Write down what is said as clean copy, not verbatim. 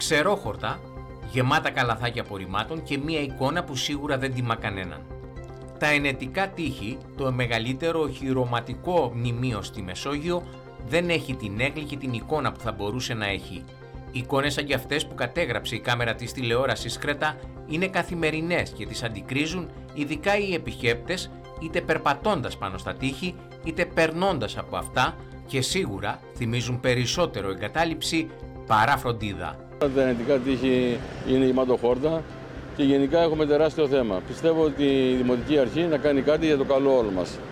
ξερόχορτα, γεμάτα καλαθάκια απορριμμάτων και μία εικόνα που σίγουρα δεν τιμά κανέναν. Τα ενετικά τείχη, το μεγαλύτερο οχυρωματικό μνημείο στη Μεσόγειο, δεν έχει την έγκλη και την εικόνα που θα μπορούσε να έχει. Εικόνες σαν και αυτές που κατέγραψε η κάμερα της τηλεόρασης Κρέτα είναι καθημερινές και τις αντικρίζουν ειδικά οι επισκέπτες, είτε περπατώντας πάνω στα τείχη, είτε περνώντας από αυτά, και σίγουρα θυμίζουν περισσότερο εγκατάλειψη παρά φροντίδα. Τα ενετικά τείχη είναι γεμάτοχόρτα και γενικά έχουμε τεράστιο θέμα. Πιστεύω ότι η Δημοτική Αρχή να κάνει κάτι για το καλό όλων μας.